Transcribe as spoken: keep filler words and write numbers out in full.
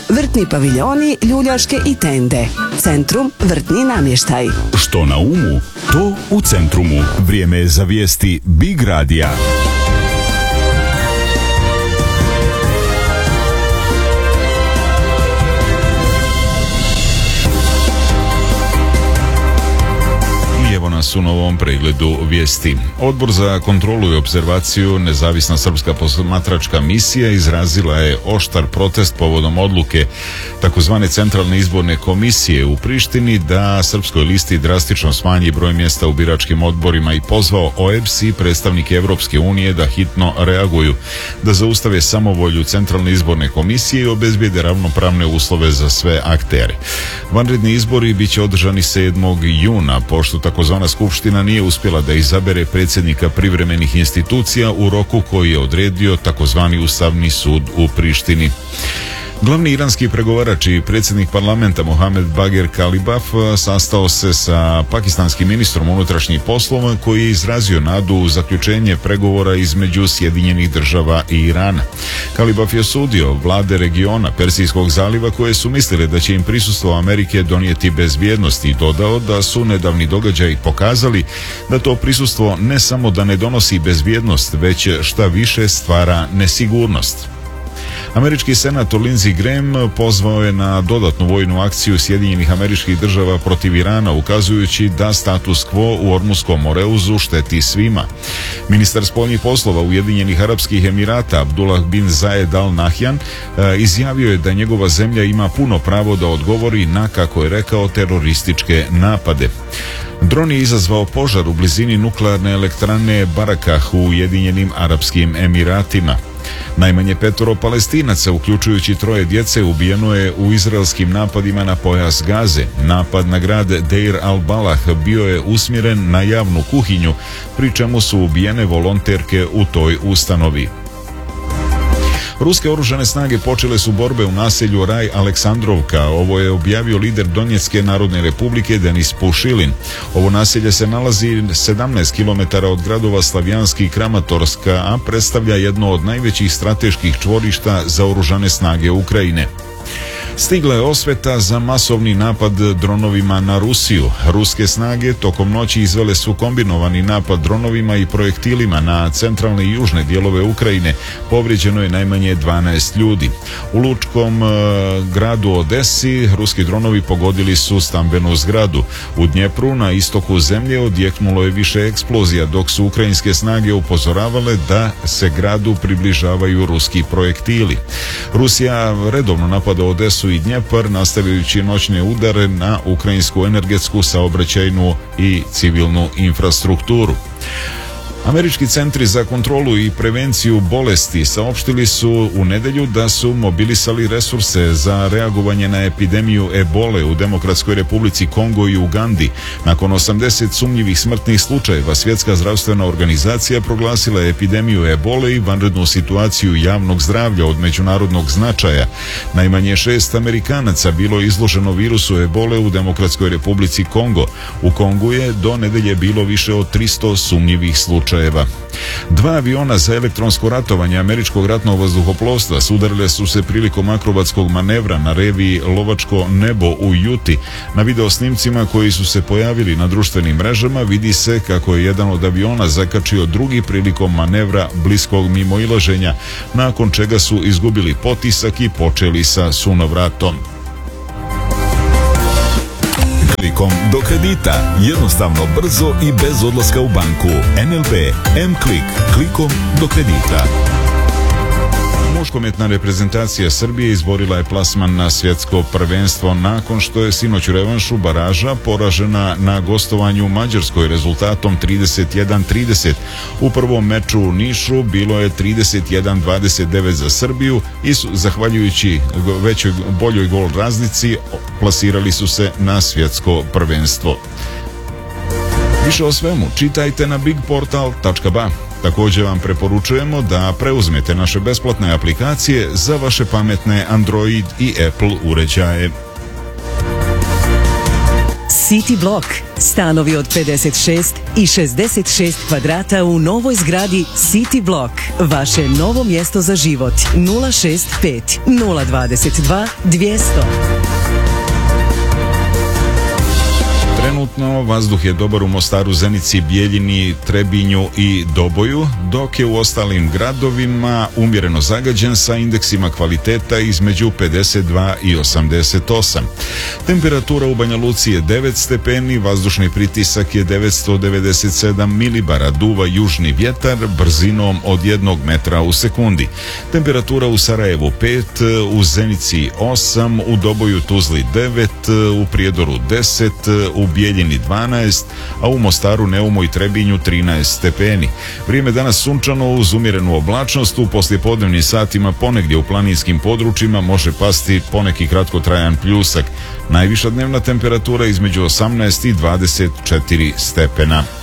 Vrtni paviljoni, ljuljaške i tende. Centrum vrtni namještaj. Što na umu, to u Centrumu. Vrijeme je za vijesti Big Radija. Evo nas u novom pregledu vijesti. Odbor za kontrolu i observaciju, nezavisna srpska posmatračka misija, izrazila je oštar protest povodom odluke takozvane Centralne izborne komisije u Prištini da Srpskoj listi drastično smanji broj mjesta u biračkim odborima i pozvao O E B S i predstavnike Evropske unije da hitno reaguju, da zaustave samovolju Centralne izborne komisije i obezbijede ravnopravne uslove za sve aktere. Vanredni izbori bit će održani sedmog juna, pošto takozvana skupština nije uspjela da izabere predsjednika privremenih institucija u roku koji je odredio takozvani Ustavni sud u Prištini. Glavni iranski pregovarač i predsjednik parlamenta Mohamed Bagher Kalibaf sastao se sa pakistanskim ministrom unutrašnjih poslova koji je izrazio nadu u zaključenje pregovora između Sjedinjenih država i Irana. Kalibaf je osudio vlade regiona Persijskog zaliva koje su mislile da će im prisustvo Amerike donijeti bezbjednost i dodao da su nedavni događaji pokazali da to prisustvo ne samo da ne donosi bezbjednost, već šta više stvara nesigurnost. Američki senator Lindsey Graham pozvao je na dodatnu vojnu akciju Sjedinjenih Američkih Država protiv Irana, ukazujući da status quo u Ormuskom Moreuzu šteti svima. Ministar spoljnih poslova Ujedinjenih Arapskih Emirata Abdullah bin Zayed Al Nahyan izjavio je da njegova zemlja ima puno pravo da odgovori na, kako je rekao, terorističke napade. Dron je izazvao požar u blizini nuklearne elektrane Barakah u Ujedinjenim Arapskim Emiratima. Najmanje petoro Palestinaca, uključujući troje djece, ubijeno je u izraelskim napadima na pojas Gaze. Napad na grad Deir al-Balah bio je usmjeren na javnu kuhinju, pri čemu su ubijene volonterke u toj ustanovi. Ruske oružane snage počele su borbe u naselju Raj Aleksandrovka. Ovo je objavio lider Donjetske narodne republike Denis Pušilin. Ovo naselje se nalazi sedamnaest kilometara od gradova Slavjanski i Kramatorska, a predstavlja jedno od najvećih strateških čvorišta za oružane snage Ukrajine. Stigla je osveta za masovni napad dronovima na Rusiju. Ruske snage tokom noći izvele su kombinovani napad dronovima i projektilima na centralne i južne dijelove Ukrajine. Povrijeđeno je najmanje dvanaest ljudi. U lučkom e, gradu Odesi ruski dronovi pogodili su stambenu zgradu. U Dnjepru na istoku zemlje odjeknulo je više eksplozija, dok su ukrajinske snage upozoravale da se gradu približavaju ruski projektili. Rusija redovno napada Odesu i Dnjepar, nastavljajući noćne udare na ukrajinsku energetsku, saobraćajnu i civilnu infrastrukturu. Američki centri za kontrolu i prevenciju bolesti saopštili su u nedjelju da su mobilisali resurse za reagovanje na epidemiju ebole u Demokratskoj Republici Kongo i Ugandi. Nakon osamdeset sumnjivih smrtnih slučajeva, Svjetska zdravstvena organizacija proglasila je epidemiju ebole i vanrednu situaciju javnog zdravlja od međunarodnog značaja. Najmanje šest Amerikanaca bilo je izloženo virusu ebole u Demokratskoj Republici Kongo. U Kongu je do nedjelje bilo više od tristo sumnjivih slučajeva. Dva aviona za elektronsko ratovanje američkog ratnog vazduhoplovstva sudarile su se prilikom akrobatskog manevra na reviji Lovačko nebo u Juti. Na video snimcima koji su se pojavili na društvenim mrežama vidi se kako je jedan od aviona zakačio drugi prilikom manevra bliskog mimoilaženja, nakon čega su izgubili potisak i počeli sa sunovratom. Klikom do kredita, jednostavno, brzo i bez odlaska u banku. N L B M-Klik, klikom do kredita. Muškometna reprezentacija Srbije izborila je plasman na svjetsko prvenstvo nakon što je sinoć u revanšu baraža poražena na gostovanju u Mađarskoj rezultatom trideset jedan trideset. U prvom meču u Nišu bilo je trideset jedan dvadeset devet za Srbiju i su, zahvaljujući većoj boljoj gol razlici, plasirali su se na svjetsko prvenstvo. Više o svemu čitajte na big portal tačka ba. Također vam preporučujemo da preuzmete naše besplatne aplikacije za vaše pametne Android i Apple uređaje. City Block. Stanovi od pedeset šest i šezdeset šest kvadrata u novoj zgradi City Block. Vaše novo mjesto za život. nula šest pet nula dvadeset dva dvjesto. Trenutno vazduh je dobar u Mostaru, Zenici, Bijeljini, Trebinju i Doboju, dok je u ostalim gradovima umjereno zagađen sa indeksima kvaliteta između pedeset dva i osamdeset osam. Temperatura u Banja Luci je devet stepeni, vazdušni pritisak je devetsto devedeset sedam milibara, duva južni vjetar brzinom od jednog metra u sekundi. Temperatura u Sarajevu pet, u Zenici osam, u Doboju, Tuzli devet, u Prijedoru deset, u Bijeljini dvanaest, a u Mostaru, Neumu i Trebinju trinaest stepeni. Vrijeme danas sunčano uz umjerenu oblačnost, u poslijepodnevnim satima ponegdje u planinskim područjima može pasti poneki kratkotrajan pljusak. Najviša dnevna temperatura između osamnaest i dvadeset četiri stepena.